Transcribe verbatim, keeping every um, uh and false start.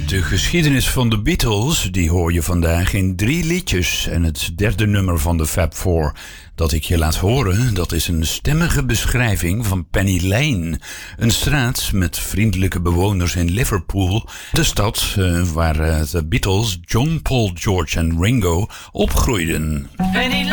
De geschiedenis van de Beatles, die hoor je vandaag in drie liedjes. En het derde nummer van de Fab Four dat ik je laat horen, dat is een stemmige beschrijving van Penny Lane. Een straat met vriendelijke bewoners in Liverpool. De stad uh, waar uh, de Beatles, John, Paul, George en Ringo opgroeiden. Penny Lane.